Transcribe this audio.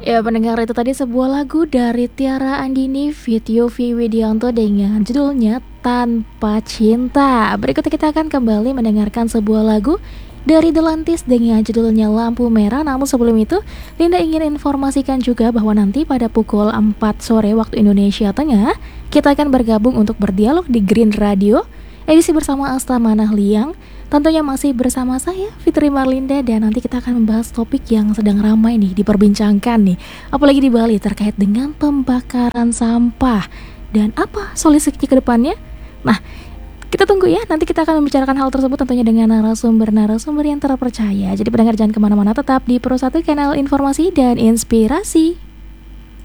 Ya, pendengar itu tadi sebuah lagu dari Tiara Andini, feat Yovie Widianto dengan judulnya Tanpa Cinta. Berikutnya kita akan kembali mendengarkan sebuah lagu dari The Lantis dengan judulnya Lampu Merah. Namun sebelum itu, Linda ingin informasikan juga bahwa nanti pada pukul 4 sore waktu Indonesia Tengah, kita akan bergabung untuk berdialog di Green Radio, edisi bersama Asta Manahliang. Tentunya masih bersama saya, Fitri Marlinda, dan nanti kita akan membahas topik yang sedang ramai nih, diperbincangkan nih. Apalagi di Bali terkait dengan pembakaran sampah. Dan apa solusinya ke depannya? Nah, kita tunggu ya, nanti kita akan membicarakan hal tersebut tentunya dengan narasumber-narasumber yang terpercaya. Jadi pendengar jangan kemana-mana, tetap di Pro 1 Kanal Informasi dan Inspirasi.